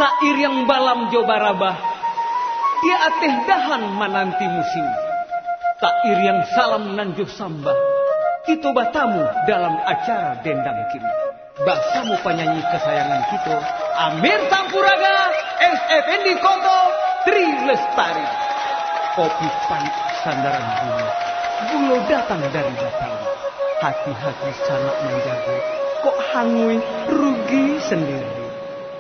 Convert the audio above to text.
sair yang balam jobarabah, dia ateh dahan mananti musim. Tair yang salam nanjuh sambah, kita batamu dalam acara dendang kini. Basamu penyanyi kesayangan kita, Amir Sampuraga, S. Effendi Koto, Tri Lestari. Kopi pahit sandaran bunga, gulo datang dari Batawi. Hati-hati sanak menjaga, kok hangui rugi sendiri.